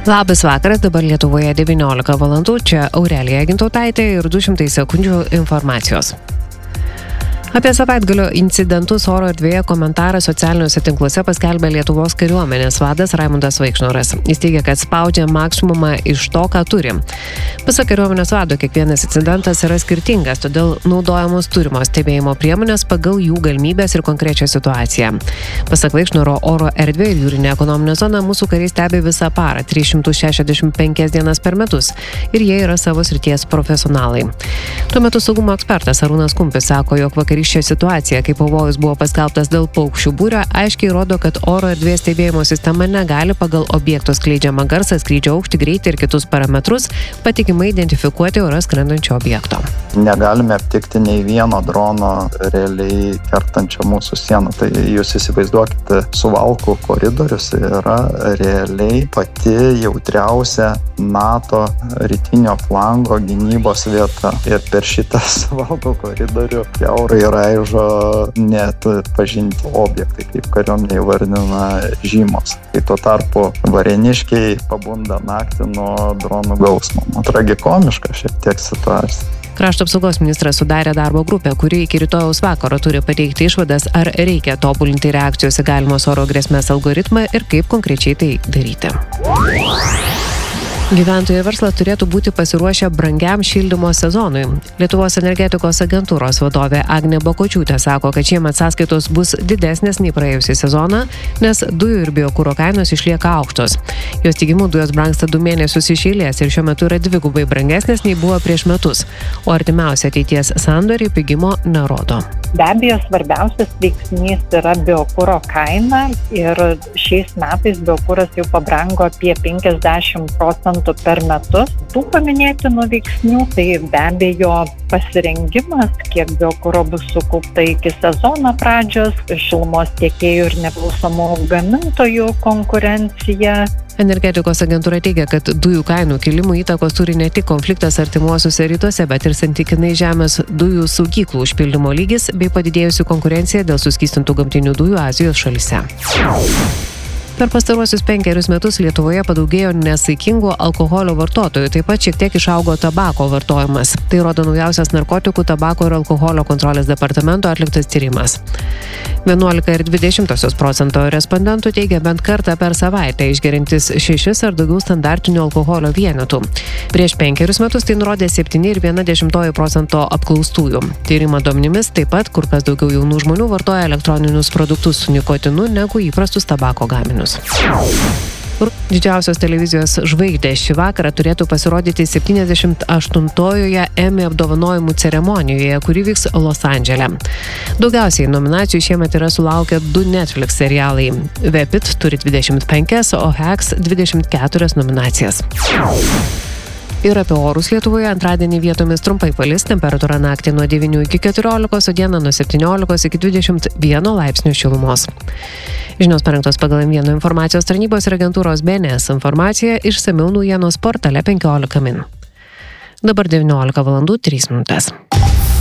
Labas vakaras, dabar Lietuvoje 19 valandų, čia Aurelija Gintautaitė ir 200 sekundžių informacijos. Apie savaitgalio incidentus oro erdvėje komentarą socialiniuose tinkluose paskelbė Lietuvos kariuomenės vadas Raimundas Vaikšnoras. Jis teigia, kad spaudžia maksimumą iš to, ką turi. Pasak kariuomenės vado, kiekvienas incidentas yra skirtingas, todėl naudojamos turimos stebėjimo priemonės pagal jų galimybės ir konkrečią situaciją. Pasak Vaikšnoro, oro erdvė ir jūrinė ekonominė zona mūsų kariai stebi visą parą, 365 dienas per metus, ir jie yra savo srities profesionalai. Tuo metu saugumo ekspertas Arūnas Kumpis sako, jog vakarykštė situacija, kai pavojus buvo paskelbtas dėl paukščių būrio, aiškiai rodo, kad oro erdvės stebėjimo sistema negali pagal objekto skleidžiamą garsą, skrydžio aukštį, greitį ir kitus parametrus patikimai identifikuoti ore skrendančio objekto. Negalime aptikti nei vieno drono realiai kertančio mūsų sieną. Tai jūs įsivaizduokite, Suvalkų koridorius yra realiai pati jautriausia NATO rytinio flango gynybos vieta. Ir per šitą Suvalkų koridorių kiaurai raižo net pažinti objektai, kaip kariuomenė įvardina žymos. Kai tuo tarpu varėniškiai pabunda naktį nuo dronų gausmo. Tragikomiška šiek tiek situacija. Krašto apsaugos ministras sudarė darbo grupę, kuri iki rytojaus vakaro turi pateikti išvadas, ar reikia tobulinti reakcijos į galimos oro grėsmės algoritmą ir kaip konkrečiai tai daryti. Gyventojai ir verslas turėtų būti pasiruošę brangiam šildymo sezonui. Lietuvos energetikos agentūros vadovė Agnė Bakočiūtė sako, kad šiemet sąskaitos bus didesnės nei praėjusį sezoną, nes dujų ir biokuro kainos išlieka aukštos. Jos teigimu, dujos brangsta 2 mėnesius iš eilės ir šiuo metu yra 2 brangesnės nei buvo prieš metus, o artimiausia ateities sandoriai pigimo nerodo. Be abejo, svarbiausias veiksnys yra biokuro kaina ir šiais metais biokuras jau pabrango apie 50% per metus. Tų paminėtinų veiksnių, tai be abejo pasirengimas, kiek biokuro bus sukaupta iki sezono pradžios, šilumos tiekėjų ir nepriklausomų gamintojų konkurencija. Energetikos agentūra teigia, kad dujų kainų kilimų įtakos turi ne tik konfliktas artimuosiuose rytuose, bet ir santykinai žemas dujų saugyklų užpildymo lygis bei padidėjusi konkurencija dėl suskystintų gamtinių dujų Azijos šalyse. Per pastaruosius 5 metus Lietuvoje padaugėjo nesaikingų alkoholio vartotojų, taip pat šiek tiek išaugo tabako vartojimas. Tai rodo naujausias narkotikų, tabako ir alkoholio kontrolės departamento atliktas tyrimas. 11,2% respondentų teigia bent kartą per savaitę išgeriantis 6 ar daugiau standartinių alkoholio vienetų. Prieš 5 metus tai nurodė 7,1% apklaustųjų. Tyrimo duomenimis taip pat kur kas daugiau jaunų žmonių vartoja elektroninius produktus su nikotinu negu įprastus tabako gaminius. Didžiausios televizijos žvaigždės šį vakarą turėtų pasirodyti 78-ojoje Emmy apdovanojimų ceremonijoje, kuri vyks Los Andžele. Daugiausiai nominacijų šiemet yra sulaukę 2 Netflix serialai. Vepit turi 25, o Hacks 24 nominacijas. Ir apie orus Lietuvoje antradienį vietomis trumpai palis, temperatūra naktį nuo 9 iki 14, o dieną nuo 17 iki 21 laipsnių šilumos. Žinios parengtos pagal M1 informacijos tarnybos ir agentūros BNS informacija, išsamiau naujienos portale 15 min. Dabar 19 valandų 3 minutės.